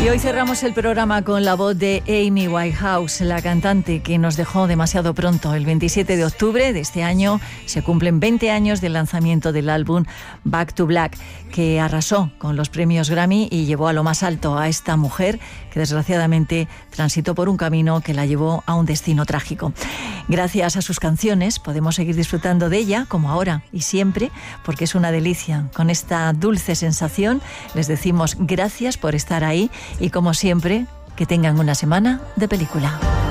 Y hoy cerramos el programa con la voz de Amy Winehouse, la cantante que nos dejó demasiado pronto. El 27 de octubre de este año se cumplen 20 años del lanzamiento del álbum Back to Black, que arrasó con los premios Grammy y llevó a lo más alto a esta mujer que desgraciadamente transitó por un camino que la llevó a un destino trágico. Gracias a sus canciones podemos seguir disfrutando de ella, como ahora y siempre, porque es una delicia. Con esta dulce sensación les decimos gracias por estar ahí y, como siempre, que tengan una semana de película.